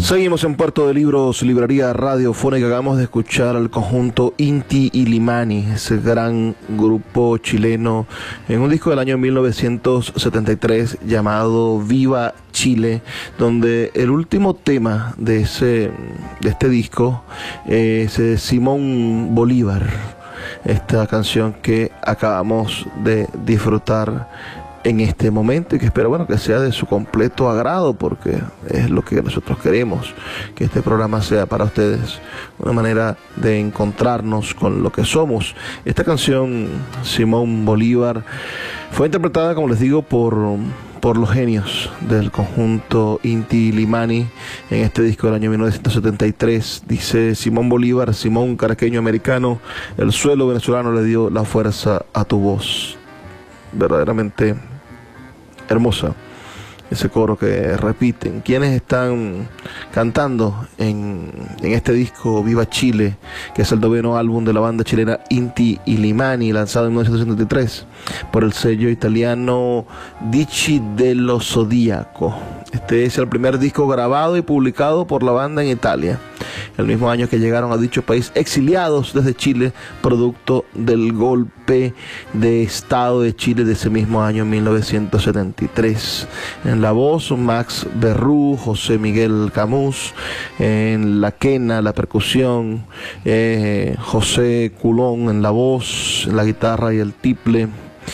Seguimos en Puerto de Libros, librería radiofónica. Acabamos de escuchar al conjunto Inti Illimani, ese gran grupo chileno, en un disco del año 1973 llamado Viva Chile, donde el último tema de este disco es Simón Bolívar, esta canción que acabamos de disfrutar en este momento y que espero que sea de su completo agrado, porque es lo que nosotros queremos, que este programa sea para ustedes una manera de encontrarnos con lo que somos. Esta canción, Simón Bolívar, fue interpretada, como les digo, por los genios del conjunto Inti Illimani en este disco del año 1973. Dice: Simón Bolívar, Simón caraqueño americano, el suelo venezolano le dio la fuerza a tu voz. Verdaderamente hermosa ese coro que repiten. ¿Quiénes están cantando en este disco Viva Chile, que es el 9º álbum de la banda chilena Inti Illimani, lanzado en 1973 por el sello italiano Dischi dello Zodiaco? Este es el primer disco grabado y publicado por la banda en Italia, el mismo año que llegaron a dicho país exiliados desde Chile, producto del golpe de Estado de Chile de ese mismo año, 1973. En la voz, Max Berrú, José Miguel Camus; en la quena, la percusión, José Culón en la voz, la guitarra y el tiple;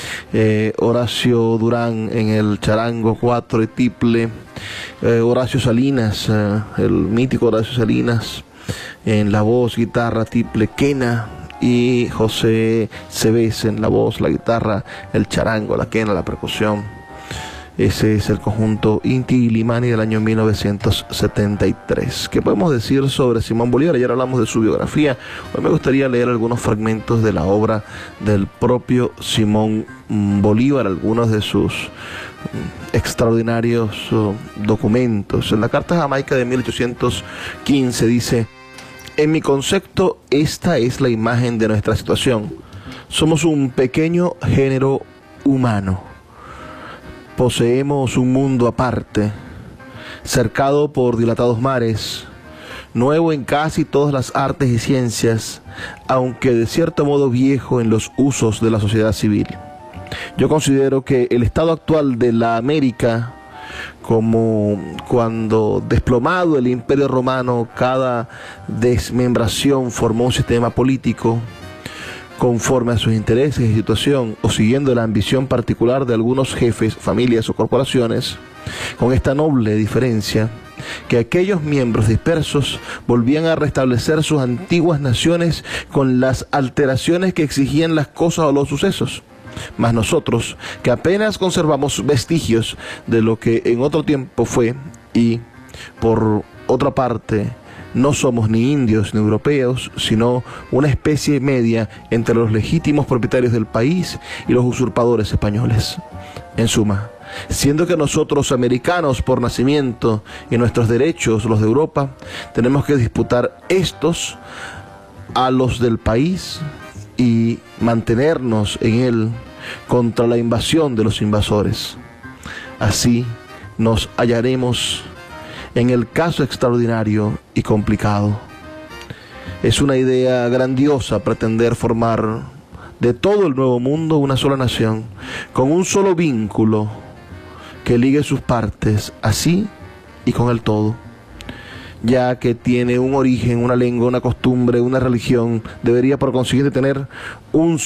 Horacio Durán en el charango 4 y tiple; Horacio Salinas, el mítico Horacio Salinas, en la voz, guitarra, tiple, quena; y José Cebes en la voz, la guitarra, el charango, la quena, la percusión. Ese es el conjunto Inti Illimani del año 1973. ¿Qué podemos decir sobre Simón Bolívar? Ayer hablamos de su biografía. Hoy me gustaría leer algunos fragmentos de la obra del propio Simón Bolívar, algunos de sus extraordinarios documentos. En la Carta a Jamaica de 1815 dice: en mi concepto, esta es la imagen de nuestra situación. Somos un pequeño género humano. Poseemos un mundo aparte, cercado por dilatados mares, nuevo en casi todas las artes y ciencias, aunque de cierto modo viejo en los usos de la sociedad civil. Yo considero que el estado actual de la América, como cuando desplomado el Imperio Romano, cada desmembración formó un sistema político conforme a sus intereses y situación, o siguiendo la ambición particular de algunos jefes, familias o corporaciones, con esta noble diferencia, que aquellos miembros dispersos volvían a restablecer sus antiguas naciones con las alteraciones que exigían las cosas o los sucesos. Mas nosotros, que apenas conservamos vestigios de lo que en otro tiempo fue, y por otra parte no somos ni indios ni europeos, sino una especie media entre los legítimos propietarios del país y los usurpadores españoles. En suma, siendo que nosotros, americanos por nacimiento, y nuestros derechos, los de Europa, tenemos que disputar estos a los del país y mantenernos en él contra la invasión de los invasores. Así nos hallaremos en el caso extraordinario y complicado. Es una idea grandiosa pretender formar de todo el nuevo mundo una sola nación, con un solo vínculo que ligue sus partes, así y con el todo. Ya que tiene un origen, una lengua, una costumbre, una religión, debería por consiguiente tener un